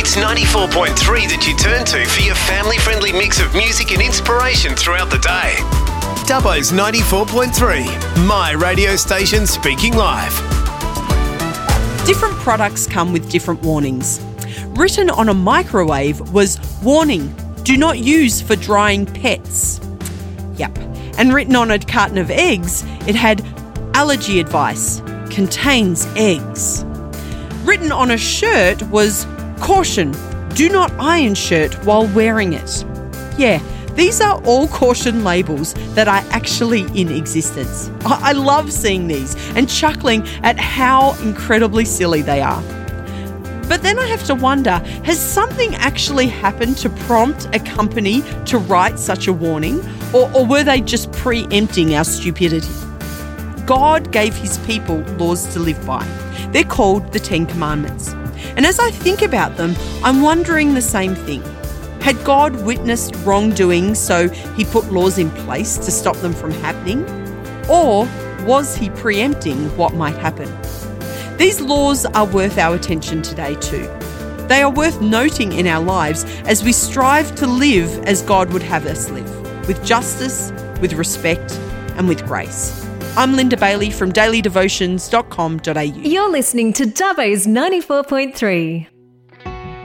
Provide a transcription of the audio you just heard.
It's 94.3 that you turn to for your family-friendly mix of music and inspiration throughout the day. Dubbo's 94.3, my radio station speaking live. Different products come with different warnings. Written on a microwave was, "Warning, do not use for drying pets." Yep. And written on a carton of eggs, it had, "Allergy advice, contains eggs." Written on a shirt was, "Caution, do not iron shirt while wearing it." Yeah, these are all caution labels that are actually in existence. I love seeing these and chuckling at how incredibly silly they are. But then I have to wonder, has something actually happened to prompt a company to write such a warning? Or were they just preempting our stupidity? God gave his people laws to live by. They're called the Ten Commandments. And as I think about them, I'm wondering the same thing. Had God witnessed wrongdoing, so he put laws in place to stop them from happening? Or was he preempting what might happen? These laws are worth our attention today too. They are worth noting in our lives as we strive to live as God would have us live, with justice, with respect, and with grace. I'm Linda Bailey from dailydevotions.com.au. You're listening to Dubbo's 94.3.